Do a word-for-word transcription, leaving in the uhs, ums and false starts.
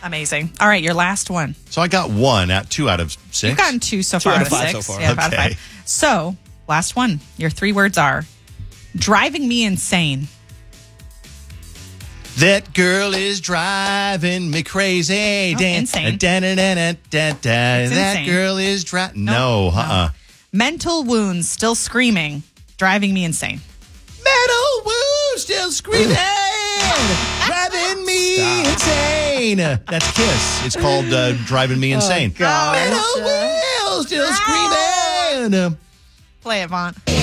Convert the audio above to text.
Amazing. All right, your last one. So I got one at two out of six. You've gotten two so Two far out out of of five six. so far. Yeah, out of Okay. five. So, last one. Your three words are driving me insane. That girl is driving me crazy. Oh, Dan- insane. da- da- da- da- da- da. It's That insane. girl is driving. Nope. No, uh-uh. Mental wounds still screaming, driving me insane. Metal wound still screaming, driving me insane. That's Kiss. It's called uh, Driving Me Insane. gosh. Metal wheel still screaming. Play it, Vaughn.